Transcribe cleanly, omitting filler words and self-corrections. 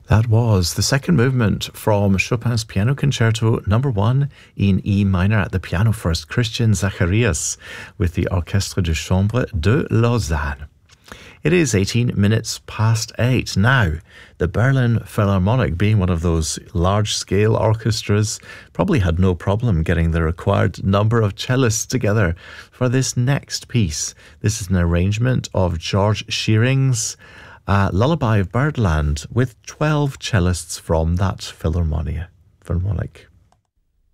That was the second movement from Chopin's Piano Concerto No. 1 in E minor at the piano first, Christian Zacharias with the Orchestre de Chambre de Lausanne. It is 18 minutes past 8. Now, the Berlin Philharmonic, being one of those large-scale orchestras, probably had no problem getting the required number of cellists together for this next piece. This is an arrangement of George Shearing's Lullaby of Birdland with 12 cellists from that Philharmonic.